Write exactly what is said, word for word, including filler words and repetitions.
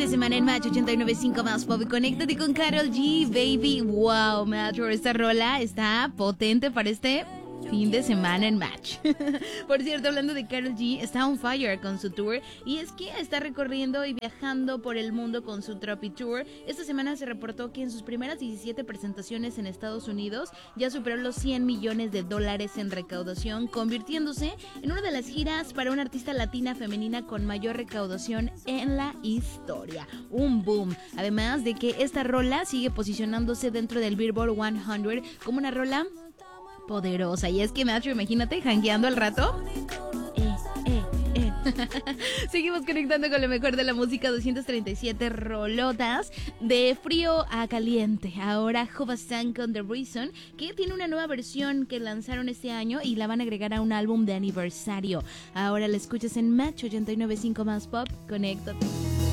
de semana en Match ochenta y nueve punto cinco más pop. Conéctate con Karol G, baby. Wow, Metro, esta rola está potente para este fin de semana en Match. Por cierto, hablando de Karol G, está on fire con su tour, y es que está recorriendo y viajando por el mundo con su Tropi Tour. Esta semana se reportó que en sus primeras diecisiete presentaciones en Estados Unidos ya superó los cien millones de dólares en recaudación, convirtiéndose en una de las giras para una artista latina femenina con mayor recaudación en la historia. Un boom. Además de que esta rola sigue posicionándose dentro del Billboard cien como una rola poderosa. Y es que, Matthew, imagínate jangueando al rato. Eh, eh, eh. Seguimos conectando con lo mejor de la música. Doscientas treinta y siete rolotas de frío a caliente. Ahora Hobasan con The Reason, que tiene una nueva versión que lanzaron este año y la van a agregar a un álbum de aniversario. Ahora la escuchas en Match ochenta y nueve punto cinco más pop. Conéctate.